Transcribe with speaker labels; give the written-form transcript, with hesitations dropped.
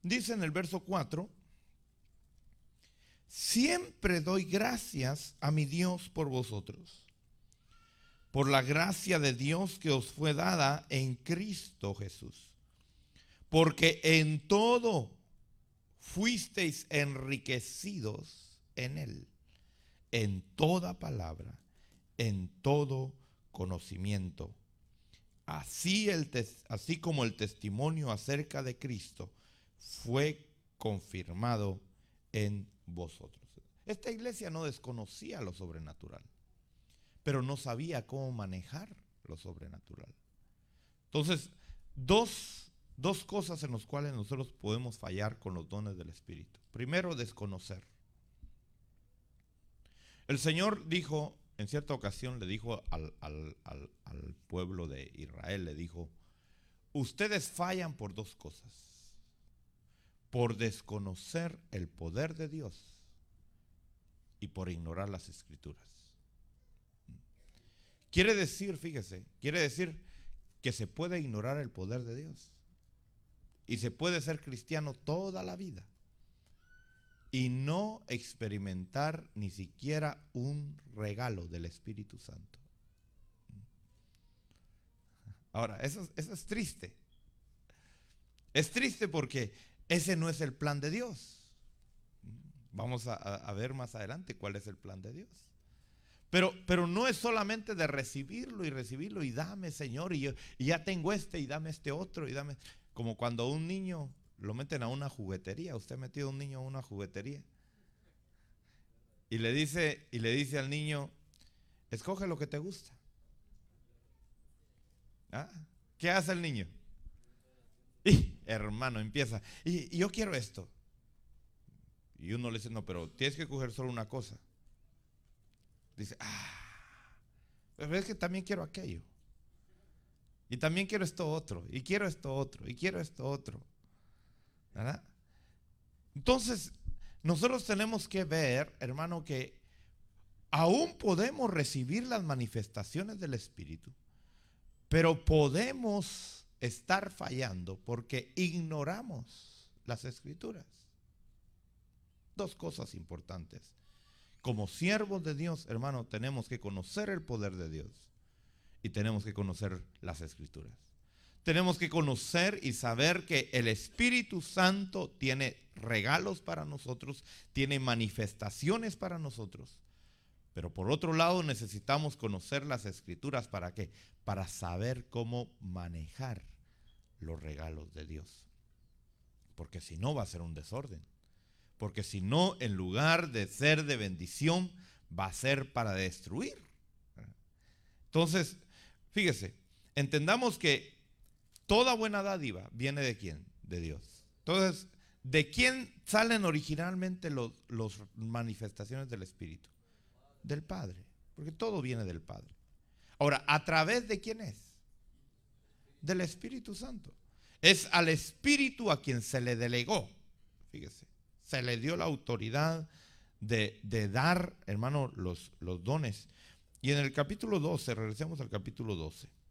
Speaker 1: Dice en el verso 4: siempre doy gracias a mi Dios por vosotros, por la gracia de Dios que os fue dada en Cristo Jesús, porque en todo fuisteis enriquecidos en Él, en toda palabra, en todo conocimiento. Así como el testimonio acerca de Cristo fue confirmado en vosotros. Esta iglesia no desconocía lo sobrenatural, pero no sabía cómo manejar lo sobrenatural. Entonces, dos cosas en las cuales nosotros podemos fallar con los dones del Espíritu. Primero, desconocer. El Señor dijo, en cierta ocasión le dijo al pueblo de Israel, le dijo: ustedes fallan por dos cosas: por desconocer el poder de Dios y por ignorar las Escrituras. Quiere decir, fíjese, que se puede ignorar el poder de Dios y se puede ser cristiano toda la vida y no experimentar ni siquiera un regalo del Espíritu Santo. Ahora, eso es triste. Es triste porque ese no es el plan de Dios. Vamos a ver más adelante cuál es el plan de Dios. Pero no es solamente de recibirlo y dame, Señor, y ya tengo y dame este otro, y dame. Como cuando a un niño lo meten a una juguetería. Usted ha metido a un niño a una juguetería y le dice al niño: escoge lo que te gusta. ¿Ah? ¿Qué hace el niño? Y hermano, empieza: y yo quiero esto. Y uno le dice: no, pero tienes que coger solo una cosa. Dice: pero es que también quiero aquello, y también quiero esto otro, y quiero esto otro, y quiero esto otro, ¿verdad? Entonces nosotros tenemos que ver, hermano, que aún podemos recibir las manifestaciones del Espíritu, pero podemos estar fallando porque ignoramos las Escrituras. Dos cosas importantes. Como siervos de Dios, hermano, tenemos que conocer el poder de Dios y tenemos que conocer las Escrituras. Tenemos que conocer y saber que el Espíritu Santo tiene regalos para nosotros, tiene manifestaciones para nosotros. Pero por otro lado necesitamos conocer las Escrituras. ¿Para qué? Para saber cómo manejar los regalos de Dios. Porque si no va a ser un desorden. Porque si no, en lugar de ser de bendición, va a ser para destruir. Entonces, fíjese, entendamos que toda buena dádiva viene ¿de quién? De Dios. Entonces, ¿de quién salen originalmente las manifestaciones del Espíritu? Del Padre, porque todo viene del Padre. Ahora, ¿a través de quién es? Del Espíritu Santo. Es al Espíritu a quien se le delegó, fíjese, se le dio la autoridad de dar, hermano, los dones. Y en el capítulo 12, regresemos al capítulo 12.